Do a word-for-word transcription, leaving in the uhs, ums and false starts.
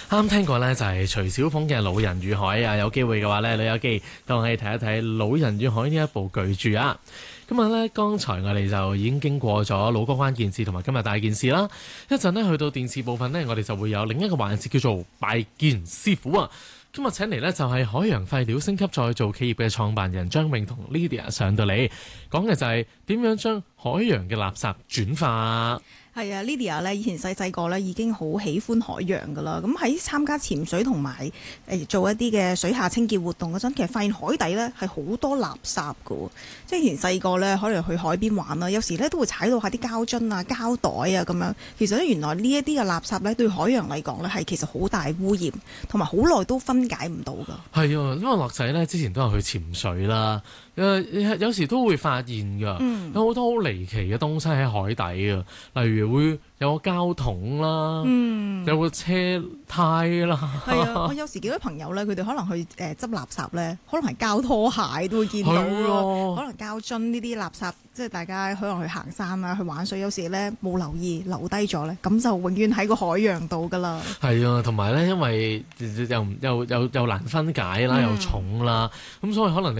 啱聽過呢，就係徐小鳳嘅《老人與海》啊，有機會嘅話呢，旅遊機當我哋睇一睇《老人與海》呢一部巨著啊。咁啊呢，剛才我哋就已經經過咗老歌關鍵字同埋今日大件事啦。一陣呢，去到電視部分呢，我哋就會有另一個環節叫做拜見師傅啊。今日請嚟呢，就係海洋廢料升級再造企業嘅創辦人張穎同 Lydia 上到嚟，講嘅就係點樣將海洋嘅垃圾轉化。 係啊 Lydia 咧以前細細個咧已經好喜歡海洋噶啦，咁喺參加潛水同埋誒做一啲嘅水下清潔活動嗰陣，其實發現海底咧係好多垃圾噶，即係以前細個咧可能去海邊玩啦，有時咧都會踩到下啲膠樽啊、膠袋啊咁樣。其實咧原來呢一啲嘅垃圾咧對海洋嚟講咧係其實好大污染，同埋好耐都分解唔到噶。係啊，因為樂仔咧之前都有去潛水啦，誒有時都會發現㗎，嗯、有好多好離奇嘅東西喺海底啊，例如會有個膠桶啦，嗯、有個車胎啦。 係啊，我有時見到朋友咧，佢哋可能去誒執垃圾咧，可能係膠拖鞋都會見到咯，啊、可能膠樽呢啲垃圾，即係大家可能去行山啊、去玩水，有時咧冇留意留低咗咧，咁就永遠喺個海洋度噶啦。係啊，同埋咧，因為又又又又難分解啦，又重啦，咁、嗯、所以可能你